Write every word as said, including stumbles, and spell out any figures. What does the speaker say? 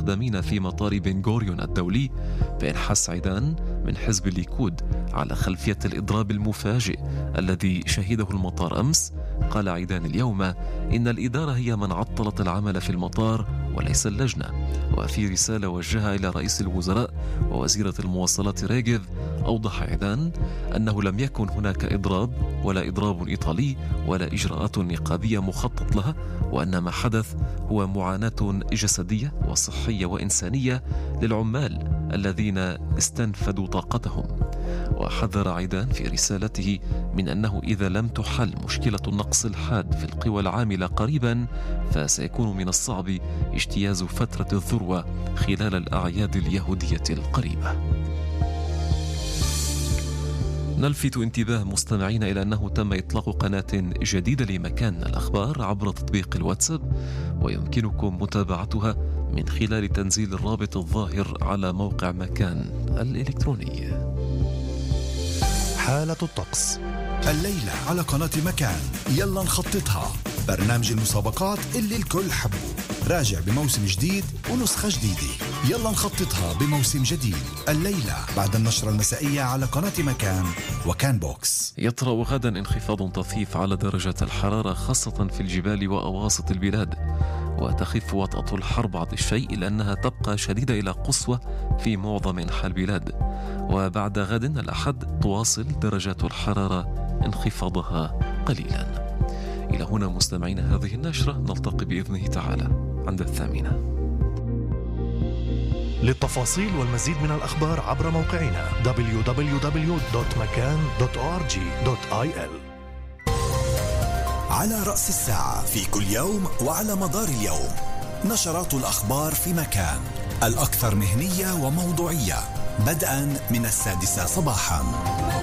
المستخدمين في مطار بن غوريون الدولي، فإنحاس عيدان من حزب الليكود على خلفية الإضراب المفاجئ الذي شهده المطار أمس. قال عيدان اليوم إن الإدارة هي من عطلت العمل في المطار وليس اللجنة. وفي رسالة وجهها إلى رئيس الوزراء ووزيرة المواصلات ريغيف، أوضح عيدان أنه لم يكن هناك إضراب ولا إضراب إيطالي ولا إجراءات نقابية مخطط لها، وأن ما حدث هو معاناة جسدية وصحية وإنسانية للعمال الذين استنفدوا طاقتهم. وحذر عيدان في رسالته من أنه إذا لم تحل مشكلة النقص الحاد في القوى العاملة قريبا، فسيكون من الصعب اجتياز فترة الذروة خلال الأعياد اليهودية القريبة. نلفت انتباه مستمعين إلى أنه تم إطلاق قناة جديدة لمكان الأخبار عبر تطبيق الواتساب، ويمكنكم متابعتها من خلال تنزيل الرابط الظاهر على موقع مكان الإلكتروني. حالة الطقس الليلة على قناة مكان، يلا نخططها، برنامج المسابقات اللي الكل حبه، راجع بموسم جديد ونسخة جديدة. يلا نخططها بموسم جديد الليلة بعد النشرة المسائية على قناة مكان وكان بوكس. يطرأ غدا انخفاض طفيف على درجة الحرارة خاصة في الجبال وأواسط البلاد، وتخف وطأة الحر بعض الشيء إلا أنها تبقى شديدة إلى قصوى في معظم أنحاء البلاد. وبعد غد الأحد تواصل درجات الحرارة انخفاضها قليلا. إلى هنا مستمعين هذه النشرة، نلتقي بإذنه تعالى عند الثامنة. للتفاصيل والمزيد من الأخبار عبر موقعنا دبليو دبليو دبليو دوت مكان دوت أو آر جي دوت آي إل. على رأس الساعة في كل يوم وعلى مدار اليوم نشرات الأخبار في مكان، الأكثر مهنية وموضوعية، بدءا من السادسة صباحا.